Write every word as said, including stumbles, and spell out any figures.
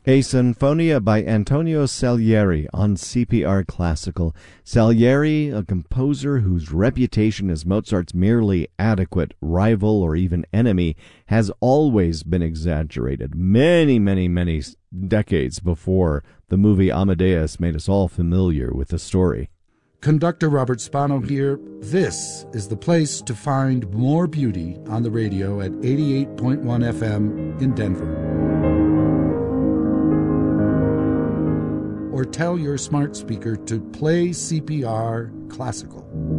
A Sinfonia by Antonio Salieri on C P R Classical. Salieri, a composer whose reputation as Mozart's merely adequate rival or even enemy, has always been exaggerated. Many, many, many decades before the movie Amadeus made us all familiar with the story. Conductor Robert Spano here. This is the place to find more beauty on the radio at eighty-eight point one F M in Denver. Or tell your smart speaker to play C P R Classical.